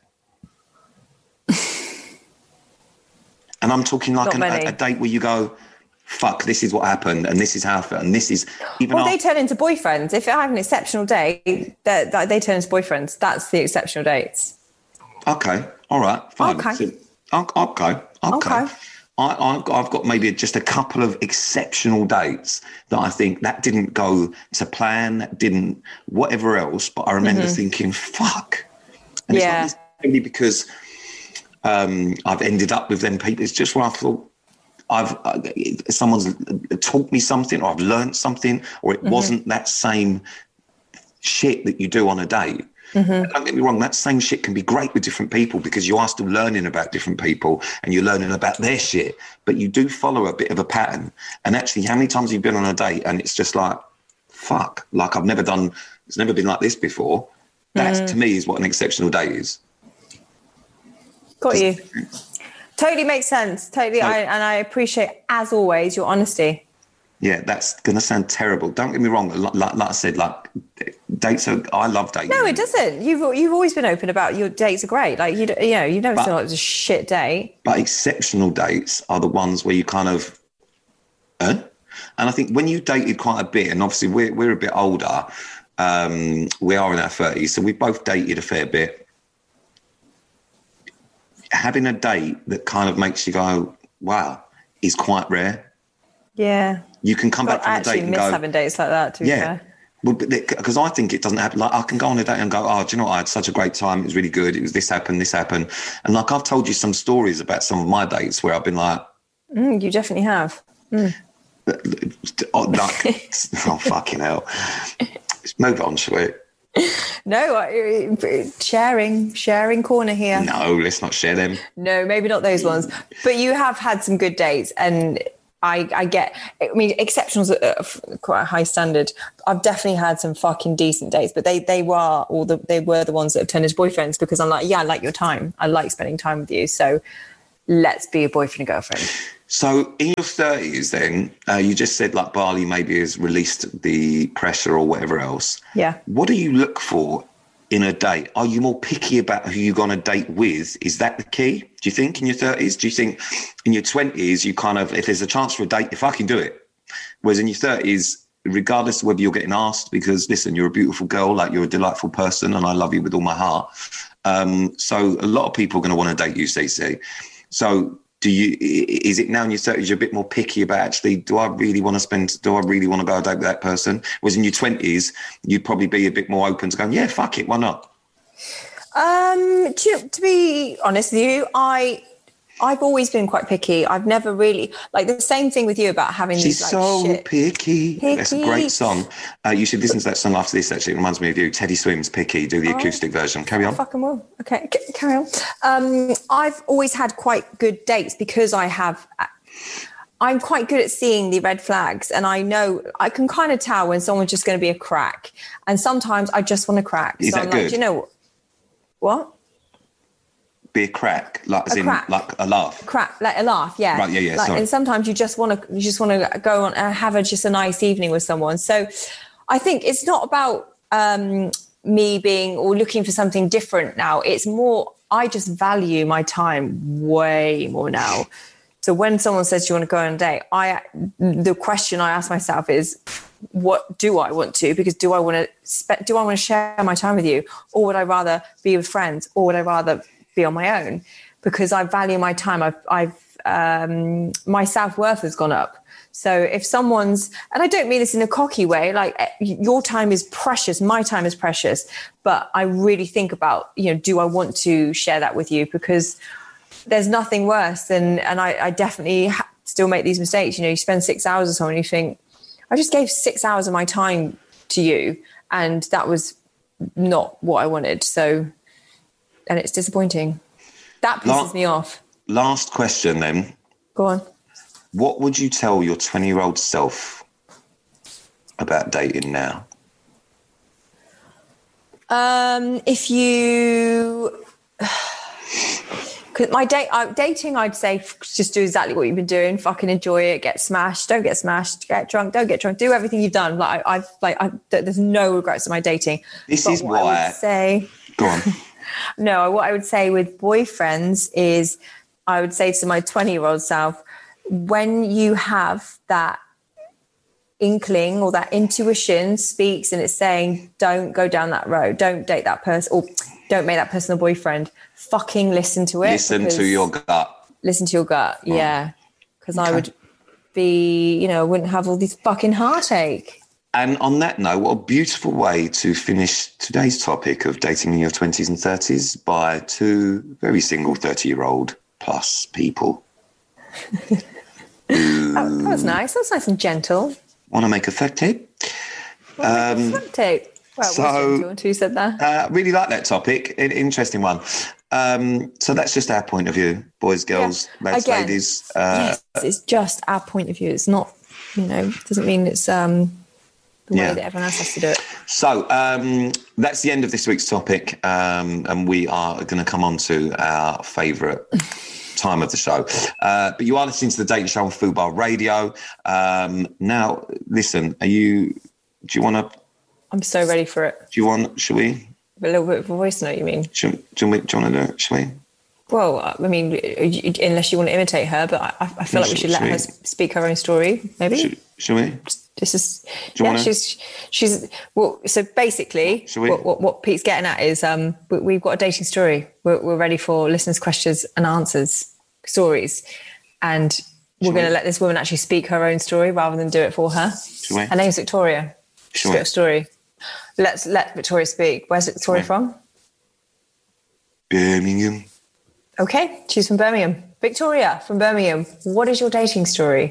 And I'm talking like an, a, a date where you go, fuck, this is what happened and this is how I felt and this is even well after- they turn into boyfriends. If I have an exceptional date, they, they turn into boyfriends. That's the exceptional dates. Okay, all right, fine. Okay. So, okay, okay. okay. I, I, I've got maybe just a couple of exceptional dates that I think that didn't go to plan, that didn't whatever else, but I remember mm-hmm. thinking, fuck. And yeah. it's not necessarily because um, I've ended up with them people. It's just where I thought, I've uh, someone's taught me something, or I've learned something, or it mm-hmm. wasn't that same shit that you do on a date. Mm-hmm. Don't get me wrong, that same shit can be great with different people because you are still learning about different people and you're learning about their shit, but you do follow a bit of a pattern. And actually, how many times have you been on a date and it's just like, fuck, like I've never done, it's never been like this before. That mm-hmm. to me is what an exceptional date is. Got you. Totally makes sense. Totally. So, I, and I appreciate, as always, your honesty. Yeah, that's going to sound terrible. Don't get me wrong. Like, like I said, like dates are, I love dating. No, it doesn't. You've you've always been open about your dates are great. Like, you you know, you never said it was a shit date. But exceptional dates are the ones where you kind of, eh? And I think when you dated quite a bit, and obviously we're, we're a bit older, um, we are in our thirties, so we both dated a fair bit. Having a date that kind of makes you go, wow, is quite rare. Yeah. You can come back from a date and go... I actually miss having dates like that, to be yeah. fair. Because I think it doesn't happen. Like I can go on a date and go, oh, do you know what? I had such a great time. It was really good. It was this happened, this happened. And like I've told you some stories about some of my dates where I've been like. Mm, you definitely have. Mm. Oh, like, oh, fucking hell. Let's move on, shall we? No, I, sharing, sharing corner here. No, let's not share them. No, maybe not those ones. But you have had some good dates, and I, I get. I mean, exceptionals are quite a high standard. I've definitely had some fucking decent dates, but they they were all the they were the ones that have turned into boyfriends because I'm like, yeah, I like your time. I like spending time with you. So let's be a boyfriend and girlfriend. So in your thirties then, uh, you just said like Bali maybe has released the pressure or whatever else. Yeah. What do you look for in a date? Are you more picky about who you're going to date with? Is that the key, do you think, in your thirties? Do you think in your twenties, you kind of, if there's a chance for a date, if I can do it. Whereas in your thirties, regardless of whether you're getting asked, because listen, you're a beautiful girl, like you're a delightful person and I love you with all my heart. Um, so a lot of people are going to want to date you, Cece. So do you, is it now in your thirties you're a bit more picky about actually, do I really want to spend, do I really want to go on a date with that person? Whereas in your twenties, you'd probably be a bit more open to going, yeah, fuck it, why not? Um, to, to be honest with you, I, I've always been quite picky. I've never really, like the same thing with you about having She's these like so shit. picky. picky. That's a great song. Uh, you should listen to that song after this, actually. It reminds me of you. Teddy Swims, Picky. Do the oh, acoustic version. Carry on. Fucking will. Okay, c- carry on. Um, I've always had quite good dates because I have... I'm quite good at seeing the red flags, and I know I can kind of tell when someone's just going to be a crack. And sometimes I just want to crack. Is so that I'm good? Like, do you know what? Be a crack, like as a in crack. like a laugh. Crap, like a laugh, yeah. Right, yeah, yeah. Like, sorry. and sometimes you just want to, you just want to go on and have a just a nice evening with someone. So, I think it's not about um, me being or looking for something different now. It's more I just value my time way more now. So when someone says, "Do you want to go on a date?" I the question I ask myself is, "What do I want to?" Because do I want to spe- do I want to share my time with you, or would I rather be with friends, or would I rather be on my own? Because I value my time. I've, I've um, my self-worth has gone up. So if someone's, and I don't mean this in a cocky way, like your time is precious, my time is precious, but I really think about, you know, do I want to share that with you? Because there's nothing worse than, and I, I definitely ha- still make these mistakes. You know, you spend six hours with someone and you think, I just gave six hours of my time to you, and that was not what I wanted. So, and it's disappointing. That pisses La- me off. Last question then. Go on. What would you tell your twenty-year-old self about dating now? Um, if you... Because my date, uh, dating, I'd say just do exactly what you've been doing. Fucking enjoy it. Get smashed. Don't get smashed. Get drunk. Don't get drunk. Do everything you've done. Like I, I've like, I, there's no regrets in my dating. This but is what why. I would say. Go on. No, what I would say with boyfriends is, I would say to my twenty-year-old self, when you have that inkling or that intuition speaks and it's saying, don't go down that road, don't date that person, or don't make that person a boyfriend, fucking listen to it. Listen to your gut. Listen to your gut, oh. yeah. Because okay. I would be, you know, I wouldn't have all this fucking heartache. And on that note, what a beautiful way to finish today's topic of dating in your twenties and thirties by two very single thirty-year-old plus people. that, that was nice. That's nice and gentle. Want to make a fact tape? Um, make a fact tape. Well, so, gentle, who said that? I uh, really like that topic. An interesting one. Um, so that's just our point of view, boys, girls, yeah. lads, Again, ladies. Uh, yes, it's just our point of view. It's not, you know, doesn't mean it's um, the way yeah. that everyone else has to do it. So um, that's the end of this week's topic. Um, and we are going to come on to our favourite time of the show. Uh, but you are listening to the Dating Show on Fubar Radio. Um, now, listen, are you, do you want to? I'm so ready for it. Do you want, shall we? A little bit of a voice note, you mean? Should, do, you, do you want to do it, shall we? Well, I mean, unless you want to imitate her, but I, I feel no, like we should let we? her speak her own story, maybe. Should, should we? This is, yeah, wanna... she's, she's, well, so basically, what, what, what Pete's getting at is um, we, we've got a dating story. We're, we're ready for listeners' questions and answers, stories. And we're going to let this woman actually speak her own story rather than do it for her. Should we? Her name's Victoria. She's got a story. Let's let Victoria speak. Where's Victoria Right. from? Birmingham. Okay, she's from Birmingham. Victoria from Birmingham. What is your dating story?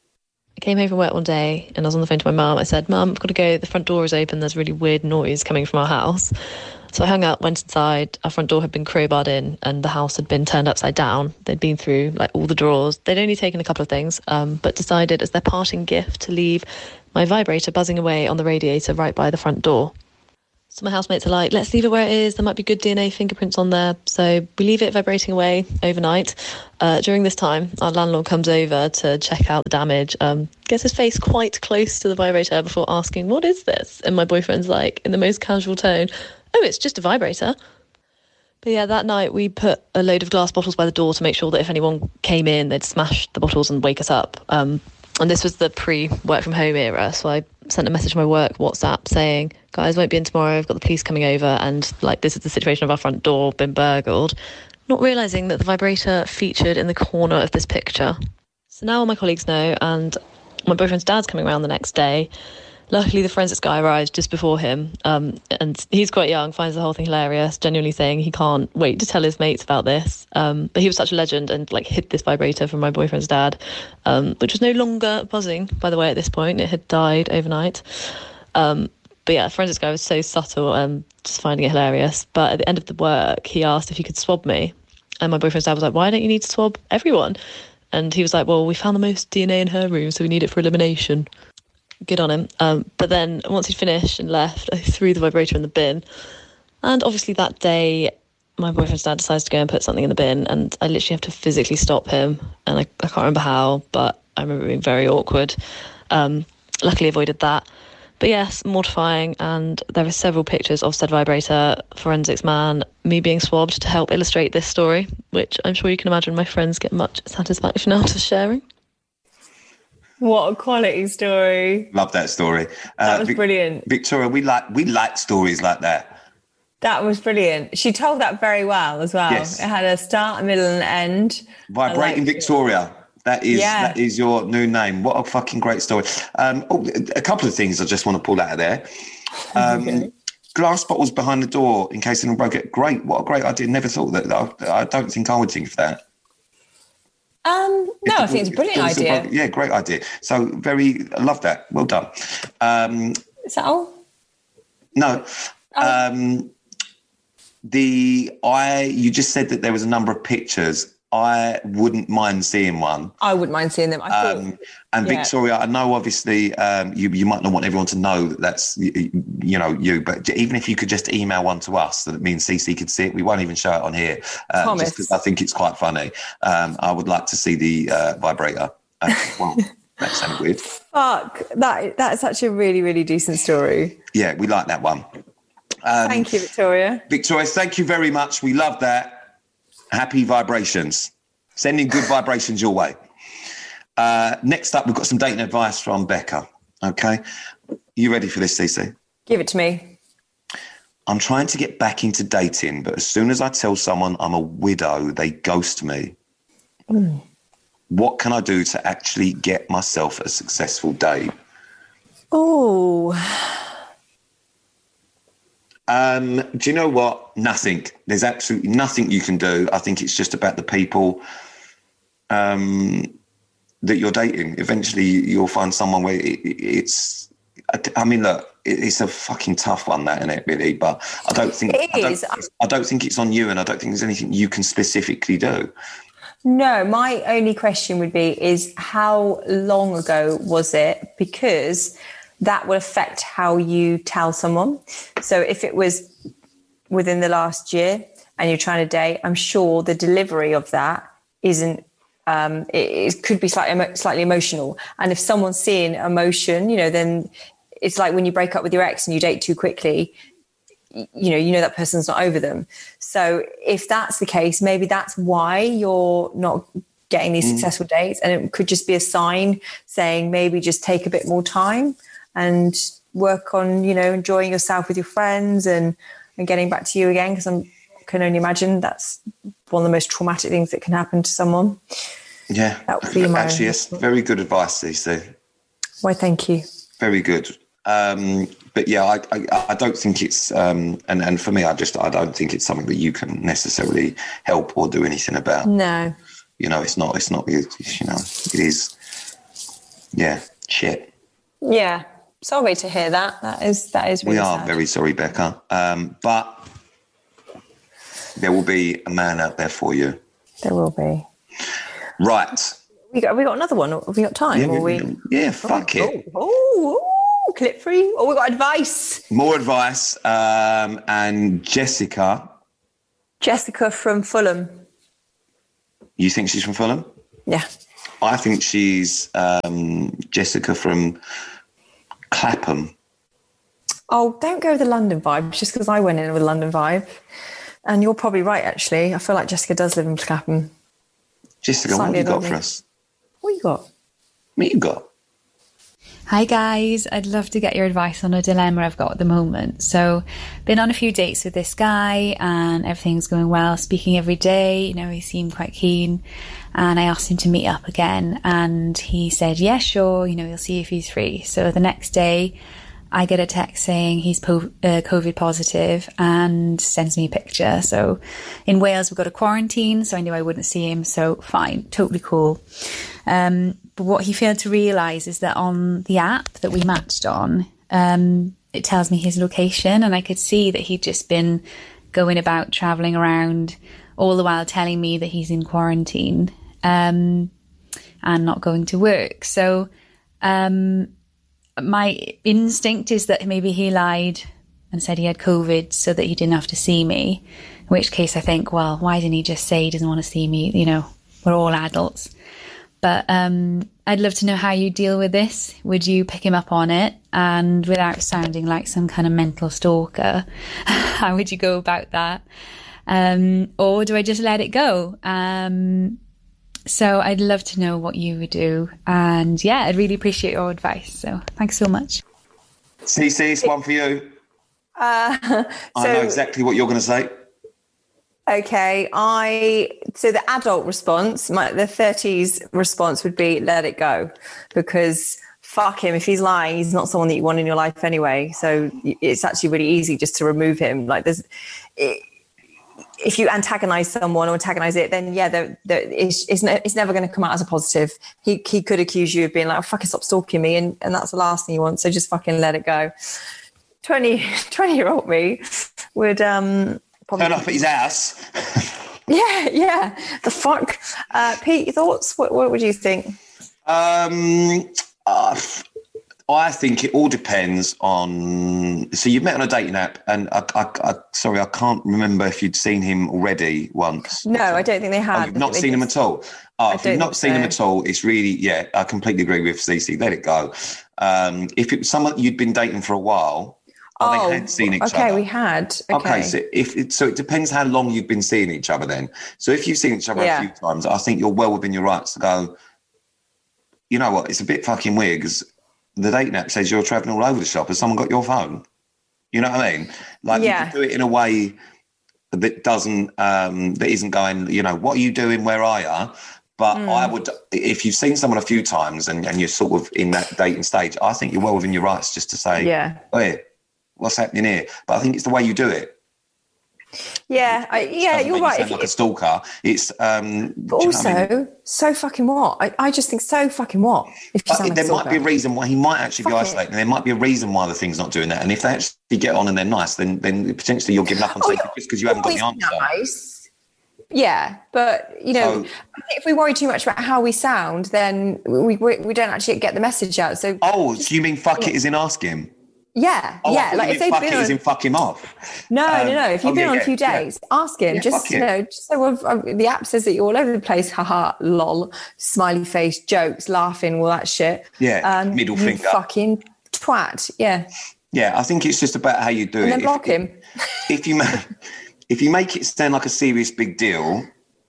I came home from work one day and I was on the phone to my mum. I said, Mum, I've got to go. The front door is open. There's really weird noise coming from our house. So I hung up, went inside. Our front door had been crowbarred in and the house had been turned upside down. They'd been through like all the drawers. They'd only taken a couple of things, um, but decided as their parting gift to leave my vibrator buzzing away on the radiator right by the front door. So my housemates are like, let's leave it where it is. There might be good D N A fingerprints on there. So we leave it vibrating away overnight. Uh, during this time, our landlord comes over to check out the damage, um, gets his face quite close to the vibrator before asking, what is this? And my boyfriend's like, in the most casual tone, oh, it's just a vibrator. But yeah, that night we put a load of glass bottles by the door to make sure that if anyone came in, they'd smash the bottles and wake us up. Um, and this was the pre-work from home era. So I sent a message to my work WhatsApp saying, guys, won't be in tomorrow. I've got the police coming over and like this is the situation of our front door, been burgled. Not realising that the vibrator featured in the corner of this picture. So now all my colleagues know, and my boyfriend's dad's coming around the next day. Luckily, the forensics guy arrives just before him, um, and he's quite young, finds the whole thing hilarious, genuinely saying he can't wait to tell his mates about this. Um, but he was such a legend and like hid this vibrator from my boyfriend's dad, um, which was no longer buzzing, by the way, at this point. It had died overnight. Um, but yeah, the forensics guy was so subtle and just finding it hilarious. But at the end of the work, he asked if he could swab me. And my boyfriend's dad was like, why don't you need to swab everyone? And he was like, well, we found the most D N A in her room, so we need it for elimination. Good on him. Um, but then once he'd finished and left, I threw the vibrator in the bin. And obviously that day, my boyfriend's dad decides to go and put something in the bin, and I literally have to physically stop him. And I, I can't remember how, but I remember it being very awkward. Um, luckily avoided that. But yes, mortifying. And there are several pictures of said vibrator, forensics man, me being swabbed to help illustrate this story, which I'm sure you can imagine my friends get much satisfaction out of sharing. What a quality story. Love that story. That Uh, was Vic- brilliant. Victoria, we like we like stories like that. That was brilliant. She told that very well as well. Yes. It had a start, a middle, and an end. Vibrating liked it. Victoria. That is Yeah. that is your new name. What a fucking great story. Um, oh, a couple of things I just want to pull out of there. Um, Okay. Glass bottles behind the door in case anyone broke it. Great. What a great idea. Never thought that. I, I don't think I would think of that. Um, no, I think it's a brilliant If the- idea. Yeah, great idea. So very, I love that. Well done. Um, Is that all? no. Oh. Um, the I you just said that there was a number of pictures. I wouldn't mind seeing one. I wouldn't mind seeing them. I thought, Um, and yeah. Victoria, I know obviously um, you you might not want everyone to know that that's you, you know you, but even if you could just email one to us so that me and Cece could see it, we won't even show it on here. Um, Promise. just because I think it's quite funny. Um, I would like to see the uh, vibrator. Uh, well, that sounded weird. fuck, that that's such a really, really decent story. Yeah, we like that one. Um, Thank you, Victoria. Victoria, thank you very much. We love that. Happy vibrations. Sending good vibrations your way. Uh, next up, we've got some dating advice from Becca. Okay. You ready for this, Cece? Give it to me. I'm trying to get back into dating, but as soon as I tell someone I'm a widow, they ghost me. Mm. What can I do to actually get myself a successful date? Oh, Um, do you know what? Nothing. There's absolutely nothing you can do. I think it's just about the people um, that you're dating. Eventually, you'll find someone where it, it's. I mean, look, it, it's a fucking tough one, that, isn't it? Really, but I don't think It I don't, is. I don't think it's on you, and I don't think there's anything you can specifically do. no, my only question would be is how long ago was it? Because that will affect how you tell someone. So if it was within the last year and you're trying to date, I'm sure the delivery of that isn't, um, it, it could be slightly, slightly emotional. And if someone's seeing emotion, you know, then it's like when you break up with your ex and you date too quickly, you know, you know that person's not over them. So if that's the case, maybe that's why you're not getting these Mm. successful dates. And it could just be a sign saying maybe just take a bit more time and work on, you know, enjoying yourself with your friends and, and getting back to you again. Because I can only imagine that's one of the most traumatic things that can happen to someone. Yeah, That would be my actually, yes, very good advice, Cece. Why, thank you. Very good. Um, but yeah, I, I, I don't think it's, um, and, and for me, I just, I don't think it's something that you can necessarily help or do anything about. No. You know, it's not, it's not, it's, you know, it is, yeah, shit. Yeah. Sorry to hear that. That is, that is really We are sad. very sorry, Becca. Um, but there will be a man out there for you. There will be. Right. We got, have we got another one? Have we got time? Yeah, or we, we... yeah fuck oh, it. Oh, oh, clip free. Oh, we got advice. More advice. Um, and Jessica. Jessica from Fulham. You think she's from Fulham? Yeah. I think she's um, Jessica from Clapham. Oh, don't go with the London vibe just because I went in with a London vibe. And you're probably right, actually. I feel like Jessica does live in Clapham. Jessica, what have you got for us? What you got? What you got? Hi guys, I'd love to get your advice on a dilemma I've got at the moment. So, been on a few dates with this guy and everything's going well, speaking every day, you know, he seemed quite keen. And I asked him to meet up again and he said, yeah, sure, you know, he'll see if he's free. So the next day I get a text saying he's po- uh, COVID positive and sends me a picture. So in Wales, we've got a quarantine, so I knew I wouldn't see him. So fine, totally cool. Um, but what he failed to realise is that on the app that we matched on, um, it tells me his location and I could see that he'd just been going about travelling around all the while telling me that he's in quarantine um, and not going to work. So um, my instinct is that maybe he lied and said he had COVID so that he didn't have to see me, in which case I think, well, why didn't he just say he doesn't want to see me? You know, we're all adults. But um, I'd love to know how you deal with this. Would you pick him up on it? And without sounding like some kind of mental stalker, how would you go about that? Um, or do I just let it go? Um, so I'd love to know what you would do. And yeah, I'd really appreciate your advice. So thanks so much. Cece, it's one for you. Uh, so, I know exactly what you're going to say. Okay, I so the adult response, my the thirties response would be let it go, because fuck him. If he's lying, he's not someone that you want in your life anyway. So it's actually really easy just to remove him. Like there's, it, if you antagonize someone or antagonize it, then yeah, they're, they're, it's it's, ne- it's never going to come out as a positive. He he could accuse you of being like, oh, fucking stop stalking me, and and that's the last thing you want. So just fucking let it go. twenty, twenty year old me would um. Probably. Turn up at his house. yeah, yeah. The fuck. Uh, Pete, your thoughts? What, what would you think? Um, uh, I think it all depends on. So you've met on a dating app, and I, I, I, sorry, I can't remember if you'd seen him already once. No, I don't think they had. Oh, you've not seen him at all. Oh, if you've not seen so. him at all, it's really, yeah, I completely agree with Cece. Let it go. Um, if it was someone you'd been dating for a while. Oh, they had seen each okay, other. we had. Okay, okay so if it, so, it depends how long you've been seeing each other. Then, so if you've seen each other yeah. a few times, I think you're well within your rights to go. You know what? It's a bit fucking weird because the dating app says you're traveling all over the shop. Has someone got your phone? You know what I mean? Like yeah. you can do it in a way that doesn't, um, that isn't going. You know, what are you doing? Where are you? But mm. I would, if you've seen someone a few times and, and you're sort of in that dating stage, I think you're well within your rights just to say, yeah, hey, what's happening here? But I think it's the way you do it. Yeah, I, yeah, you're right. You sound like a stalker. It's um. But also, you know I mean? so fucking what? I, I just think so fucking what? If you sound like there a might be a reason why he might actually Fuck be isolating. There might be a reason why the thing's not doing that. And if they actually get on and they're nice, then then potentially you're giving up on oh, something just because you haven't got the answer. Nice. Yeah, but you know, so, if we worry too much about how we sound, then we we, we don't actually get the message out. So oh, so you mean fuck it is in ask him? Yeah, oh, yeah. Like if they've fuck been it on, as in fuck him off. No, um, no, no. If you've oh, been yeah, on a few yeah, dates, yeah. ask him. Yeah, just you know, just so um, the app says that you're all over the place. Haha, lol, smiley face, jokes, laughing, all that shit. Yeah, um, middle you finger, fucking twat. Yeah. Yeah, I think it's just about how you do and it. Then if, block him. If you make if you make it sound like a serious big deal,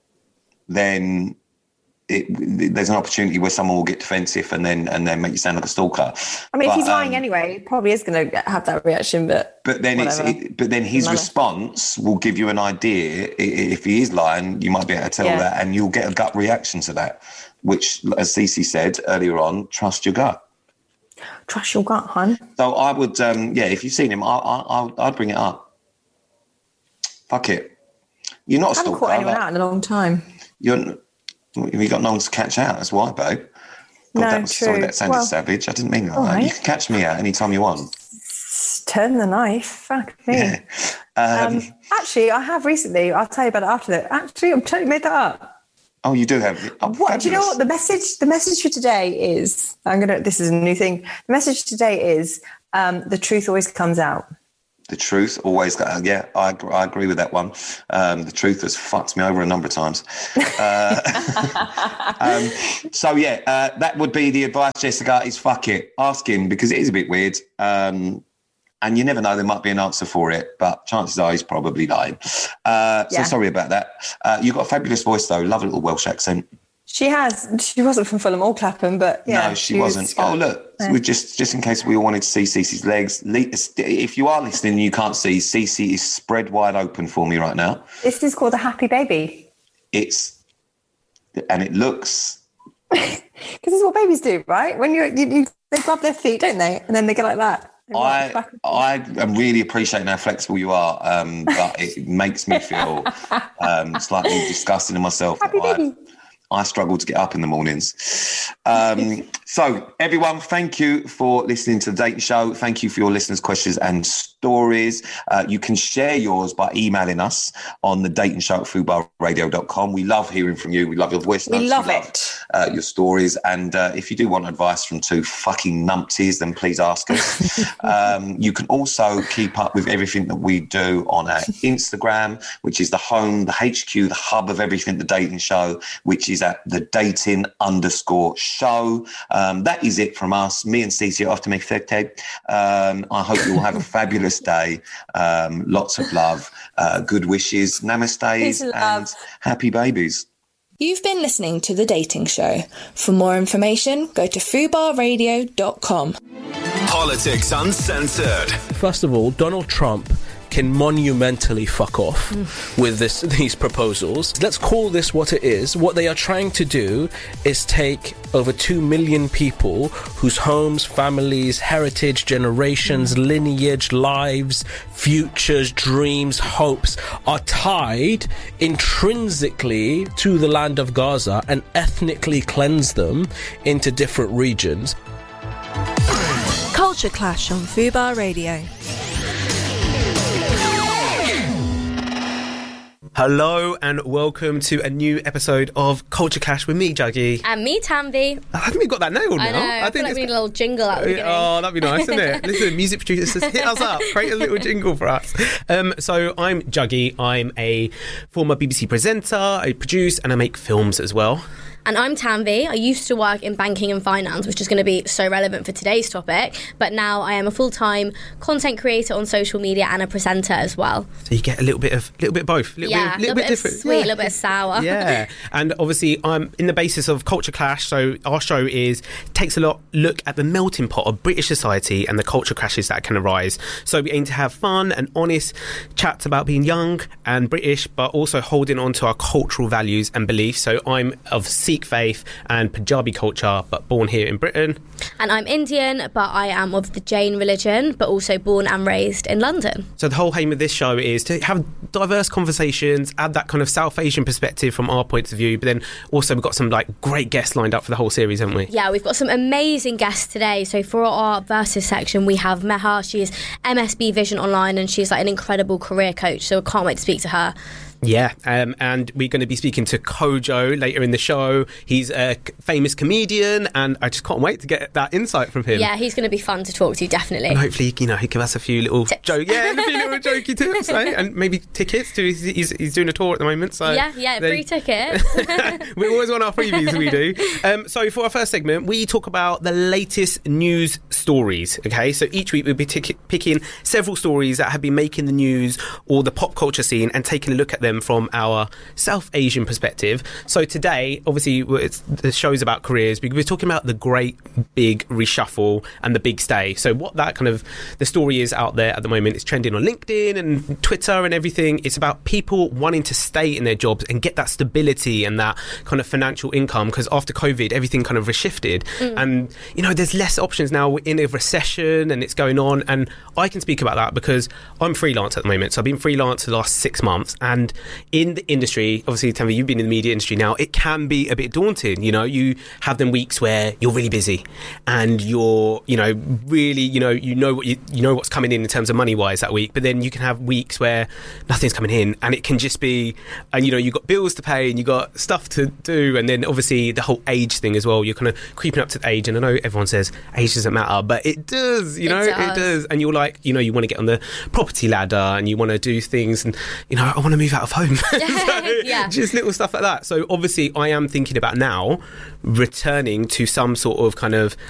then. It, there's an opportunity where someone will get defensive and then and then make you sound like a stalker. I mean, but, if he's lying um, anyway, he probably is going to have that reaction. But but then whatever. it's it, but then his response will give you an idea. If he is lying, you might be able to tell yeah. that, and you'll get a gut reaction to that. Which, as Cece said earlier on, trust your gut. Trust your gut, hun. So I would, um, yeah, if you've seen him, I, I, I'd, I'd bring it up. Fuck it. You're not a I haven't stalker. caught anyone like, out in a long time. You're, you got no one to catch out. That's why, babe. God, No, that was, true. Sorry, that sounded Well, savage. I didn't mean that. all Like, You right. can catch me out anytime you want. Turn the knife. Fuck me. Yeah. Um, Um, actually, I have recently. I'll tell you about it after that. Actually, I'm totally made that up. oh, you do have. Oh, What do you know? fabulous. What the message? The message for today is. I'm gonna. This is a new thing. The message today is um, the truth always comes out. The truth always got. Yeah, I, ag- I agree with that one. Um, the truth has fucked me over a number of times. Uh, um, so yeah, uh, that would be the advice, Jessica. Is fuck it, ask him, because it is a bit weird. Um, And you never know, there might be an answer for it, but chances are he's probably lying. Uh, so Yeah. sorry about that. Uh, you've got a fabulous voice, though. Love a little Welsh accent. She has. She wasn't from Fulham or Clapham, but yeah. no, she, wasn't. was- Oh, look, Yeah. we just just in case we all wanted to see Cece's legs. Le- If you are listening and you can't see, Cece is spread wide open for me right now. This is called a happy baby. It's and it looks. Because this is what babies do, right? When you're, you, you, they grab their feet, don't they? And then they go like that. They rock I back and forth. I am really appreciating how flexible you are, um, but it makes me feel um, slightly disgusted in myself. Happy I, baby. I struggle to get up in the mornings. Um, so, everyone, thank you for listening to the Dating Show. Thank you for your listeners' questions and stories. Uh, you can share yours by emailing us on the dating show at fubar radio dot com. We love hearing from you. We love your voice notes. We love it. Uh, your stories. And uh, if you do want advice from two fucking numpties, then please ask us. um, you can also keep up with everything that we do on our Instagram, which is the home, the H Q, the hub of everything, the Dating Show, which is at the dating underscore show. Um, that is it from us. Me and Stacey are off to make fake tape. Um, I hope you all have a fabulous day. Um, lots of love, uh, good wishes, Peace namaste, and and love. happy babies. You've been listening to The Dating Show. For more information, go to fubar radio dot com. Politics Uncensored. First of all, Donald Trump can monumentally fuck off mm. with this these proposals. Let's call this what it is. What they are trying to do is take over two million people whose homes, families, heritage, generations, mm. lineage, lives, futures, dreams, hopes are tied intrinsically to the land of Gaza and ethnically cleanse them into different regions. Culture Clash on Fubar Radio. Hello and welcome to a new episode of Culture Clash with me, Juggy. And me, Tambi. I think we got that nailed now. I know. I, I feel like we need a little jingle at the beginning. Oh, that'd be nice, isn't it? Listen, music producers, hit us up. Create a little jingle for us. Um, so I'm Juggy. I'm a former B B C presenter. I produce and I make films as well. And I'm Tambi. I used to work in banking and finance, which is going to be so relevant for today's topic. But now I am a full-time content creator on social media and a presenter as well. So you get a little bit of, little bit of both. Little yeah, bit, little, little bit, bit, different. of sweet, a yeah. little bit of sour. Yeah, and obviously I'm in the basis of Culture Clash. So our show is takes a lot look at the melting pot of British society and the culture clashes that can arise. So we aim to have fun and honest chats about being young and British, but also holding on to our cultural values and beliefs. So I'm of Sikh faith and Punjabi culture, but born here in Britain. And I'm Indian, but I am of the Jain religion, but also born and raised in London. So the whole aim of this show is to have diverse conversations, add that kind of South Asian perspective from our point of view, but then also we've got some like great guests lined up for the whole series, haven't we? Yeah, we've got some amazing guests today. So for our Versus section, we have Meha. She is M S B Vision Online and she's like an incredible career coach, so I can't wait to speak to her. Yeah, um, and we're going to be speaking to Kojo later in the show. He's a famous comedian, and I just can't wait to get that insight from him. Yeah, he's going to be fun to talk to, definitely. And hopefully, you know, he'll give us a few little jokes. Yeah, a few little jokey tips, eh? And maybe tickets to. He's, he's, he's doing a tour at the moment, so yeah, yeah, they, free ticket. We always want our freebies. We do. Um, so for our first segment, we talk about the latest news stories. Okay, so each week we'll be t- picking several stories that have been making the news or the pop culture scene and taking a look at them from our South Asian perspective. So today, obviously, it's, the show's about careers. We're talking about the great big big reshuffle and the big stay. So what that kind of the story is out there at the moment, it's trending on LinkedIn and Twitter and everything. It's about people wanting to stay in their jobs and get that stability and that kind of financial income, because after COVID everything kind of reshifted mm. and you know there's less options now. We're in a recession and it's going on, and I can speak about that because I'm freelance at the moment. So I've been freelance for the last six months, and in the industry, obviously Tanvi, you've been in the media industry now, it can be a bit daunting. You know, you have them weeks where you're really busy and you're, you know, really, you know, you know what you, you know what's coming in in terms of money wise that week, but then you can have weeks where nothing's coming in, and it can just be, and you know, you've got bills to pay and you've got stuff to do, and then obviously the whole age thing as well. You're kind of creeping up to the age, and I know everyone says age doesn't matter, but it does, you know, it does. it does. And you're like, you know, you want to get on the property ladder and you want to do things, and you know, I want to move out of home. So, yeah. Just little stuff like that. So obviously I am thinking about now returning to some sort of kind of